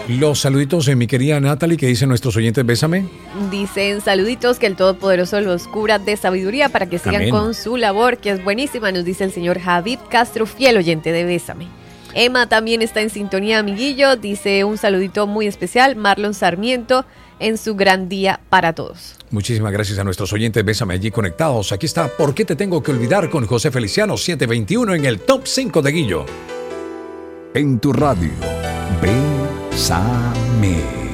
Los saluditos mi querida Natalie, que dicen nuestros oyentes, bésame. Dicen saluditos, que el Todopoderoso los cura de sabiduría para que sigan Amén. con su labor, que es buenísima, nos dice el señor Javid Castro, fiel oyente de Bésame. Emma también está en sintonía, amiguillo, dice un saludito muy especial, Marlon Sarmiento, en su gran día para todos. Muchísimas gracias a nuestros oyentes, bésame allí conectados. Aquí está, ¿por qué te tengo que olvidar? Con José Feliciano, 721 en el Top 5 de Guillo. En tu radio, Bésame.